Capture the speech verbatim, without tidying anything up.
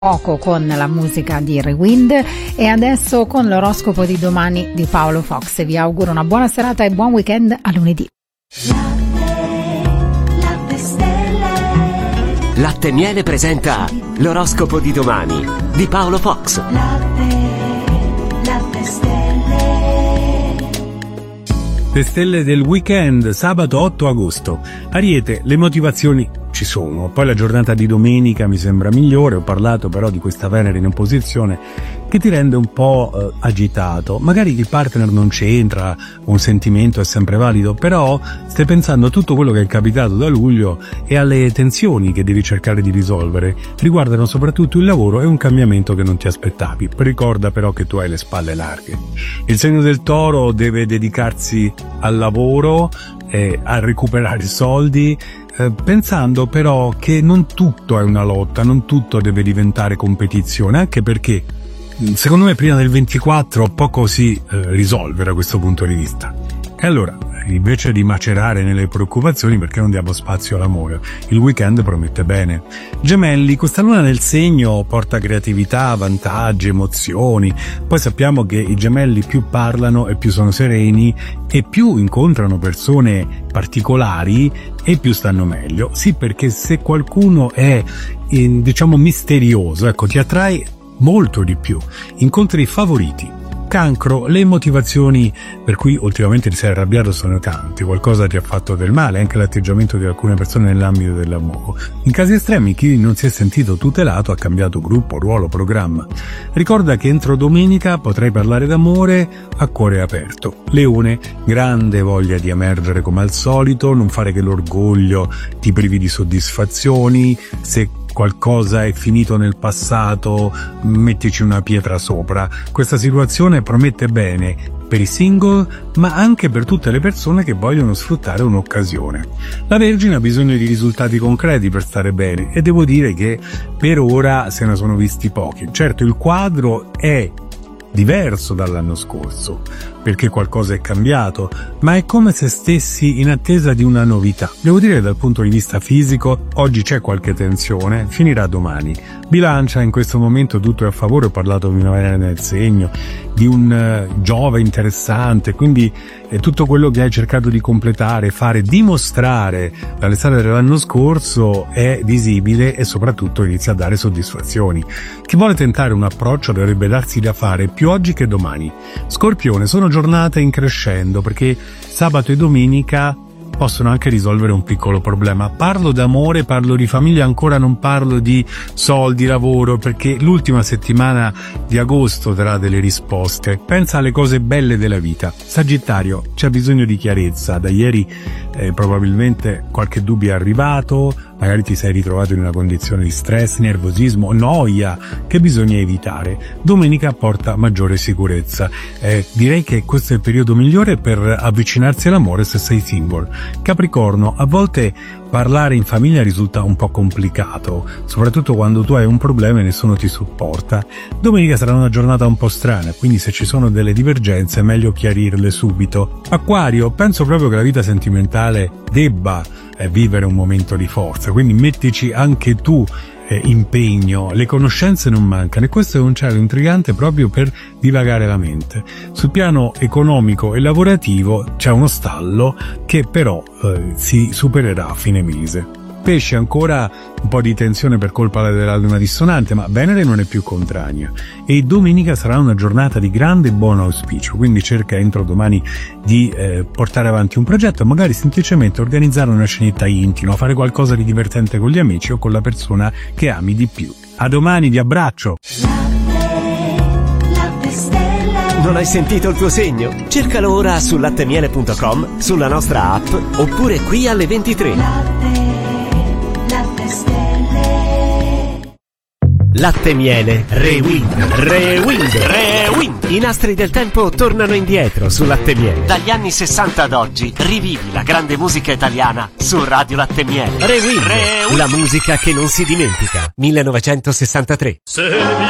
poco con la musica di Rewind e adesso con l'oroscopo di domani di Paolo Fox. Vi auguro una buona serata e buon weekend a lunedì. Latte Miele presenta l'oroscopo di domani di Paolo Fox. Latte, latte stelle. Le stelle del weekend, sabato otto agosto. Ariete, le motivazioni ci sono. Poi la giornata di domenica mi sembra migliore. Ho parlato però di questa Venere in opposizione che ti rende un po' eh, agitato. Magari il partner non c'entra, un sentimento è sempre valido, però stai pensando a tutto quello che è capitato da luglio e alle tensioni che devi cercare di risolvere. Riguardano soprattutto il lavoro e un cambiamento che non ti aspettavi. Ricorda però che tu hai le spalle larghe. Il segno del Toro deve dedicarsi al lavoro, eh, a recuperare soldi, eh, pensando però che non tutto è una lotta, non tutto deve diventare competizione, anche perché secondo me prima del ventiquattro poco si eh, risolve da questo punto di vista. E allora, invece di macerare nelle preoccupazioni, perché non diamo spazio all'amore? Il weekend promette bene. Gemelli, questa luna nel segno porta creatività, vantaggi, emozioni. Poi sappiamo che i gemelli più parlano e più sono sereni e più incontrano persone particolari e più stanno meglio. Sì, perché se qualcuno è, in, diciamo, misterioso, ecco, ti attrae molto di più. Incontri favoriti. Cancro, le motivazioni per cui ultimamente ti sei arrabbiato sono tanti, qualcosa ti ha fatto del male, anche l'atteggiamento di alcune persone nell'ambito del lavoro. In casi estremi chi non si è sentito tutelato ha cambiato gruppo, ruolo, programma. Ricorda che entro domenica potrai parlare d'amore a cuore aperto. Leone, grande voglia di emergere come al solito, non fare che l'orgoglio ti privi di soddisfazioni, se qualcosa è finito nel passato, mettici una pietra sopra. Questa situazione promette bene per i single, ma anche per tutte le persone che vogliono sfruttare un'occasione. La Vergine ha bisogno di risultati concreti per stare bene e devo dire che per ora se ne sono visti pochi. Certo, il quadro è diverso dall'anno scorso, perché qualcosa è cambiato, ma è come se stessi in attesa di una novità. Devo dire che dal punto di vista fisico, oggi c'è qualche tensione, finirà domani. Bilancia, in questo momento tutto è a favore, ho parlato di una Venere nel segno, di un uh, Giove interessante, quindi eh, tutto quello che hai cercato di completare, fare, dimostrare dall'estate dell'anno scorso è visibile e soprattutto inizia a dare soddisfazioni. Chi vuole tentare un approccio dovrebbe darsi da fare più oggi che domani. Scorpione, sono giornate in crescendo perché sabato e domenica possono anche risolvere un piccolo problema. Parlo d'amore, parlo di famiglia, ancora non parlo di soldi, lavoro, perché l'ultima settimana di agosto darà delle risposte. Pensa alle cose belle della vita. Sagittario, c'è bisogno di chiarezza. Da ieri eh, probabilmente qualche dubbio è arrivato, magari ti sei ritrovato in una condizione di stress, nervosismo, noia che bisogna evitare. Domenica porta maggiore sicurezza. Eh, direi che questo è il periodo migliore per avvicinarsi all'amore se sei single. Capricorno, a volte parlare in famiglia risulta un po' complicato, soprattutto quando tu hai un problema e nessuno ti supporta. Domenica sarà una giornata un po' strana, quindi se ci sono delle divergenze è meglio chiarirle subito. Acquario, penso proprio che la vita sentimentale debba eh, vivere un momento di forza, quindi mettici anche tu eh, impegno, le conoscenze non mancano e questo è un cielo intrigante proprio per divagare la mente. Sul piano economico e lavorativo c'è uno stallo che però eh, si supererà a fine mese. Pesce, ancora un po' di tensione per colpa della luna dissonante, ma Venere non è più contraria e domenica sarà una giornata di grande e buon auspicio, quindi cerca entro domani di eh, portare avanti un progetto, magari semplicemente organizzare una scenetta intima, fare qualcosa di divertente con gli amici o con la persona che ami di più. A domani, vi abbraccio! Non hai sentito il tuo segno? Cercalo ora su lattemiele punto com, sulla nostra app oppure qui alle ventitré. Latte Miele Rewind, Rewind, Rewind. I nastri del tempo tornano indietro su Latte Miele. Dagli anni sessanta ad oggi rivivi la grande musica italiana su Radio Latte Miele. Rewind, Rewind. La musica che non si dimentica. millenovecentosessantatré.